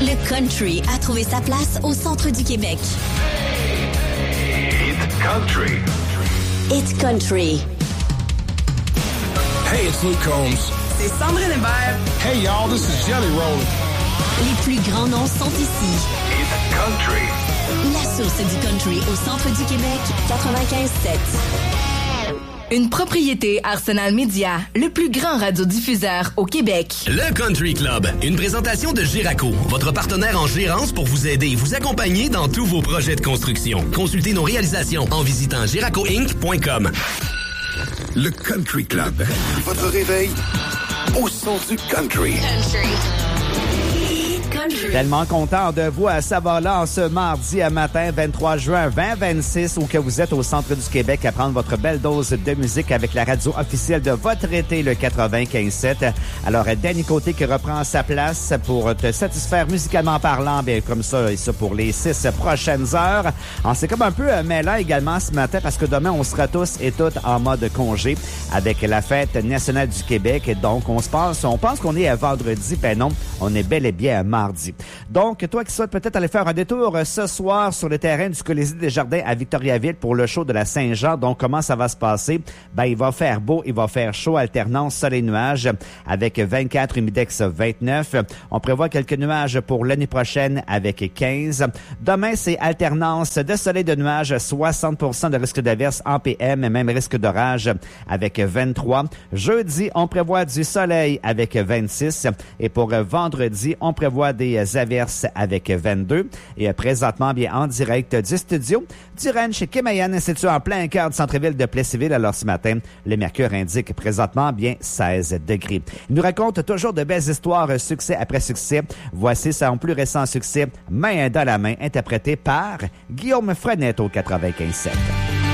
Le country a trouvé sa place au centre du Québec. It's country. It's country. Hey, it's Luke Combs. C'est Sandrine Hébert. Hey, y'all, this is Jelly Roll. Les plus grands noms sont ici. It's country. La source du country au centre du Québec, 95.7. Une propriété Arsenal Media, le plus grand radiodiffuseur au Québec. Le Country Club, une présentation de Giraco, votre partenaire en gérance pour vous aider et vous accompagner dans tous vos projets de construction. Consultez nos réalisations en visitant giracoinc.com. Le Country Club. Votre réveil au son du country. Tellement content de vous à Savoie-là en ce mardi matin, 23 juin 2026, où que vous êtes au centre du Québec à prendre votre belle dose de musique avec la radio officielle de votre été, le 95.7. Alors, Danny Côté qui reprend sa place pour te satisfaire musicalement parlant, bien comme ça, et ça pour les 6 prochaines heures. Alors, c'est comme un peu mêlant également ce matin parce que demain, on sera tous et toutes en mode congé avec la fête nationale du Québec. Et donc, on pense qu'on est à vendredi, ben non, on est bel et bien à mardi. Donc, toi qui souhaites peut-être aller faire un détour ce soir sur le terrain du Colisée des Jardins à Victoriaville pour le show de la Saint-Jean. Donc, comment ça va se passer? Ben, il va faire beau, il va faire chaud, alternance soleil-nuage avec 24, humidex 29. On prévoit quelques nuages pour l'année prochaine avec 15. Demain, c'est alternance de soleil de nuages, 60% de risque d'averse en PM et même risque d'orage avec 23. Jeudi, on prévoit du soleil avec 26. Et pour vendredi, on prévoit des averses avec 22. Et présentement, bien en direct du studio du ranch Kemeyan, situé en plein cœur du centre-ville de Plessisville. Alors ce matin, le mercure indique présentement bien 16 degrés. Il nous raconte toujours de belles histoires, succès après succès. Voici son plus récent succès, Main dans la main, interprété par Guillaume Frenette au 95.7.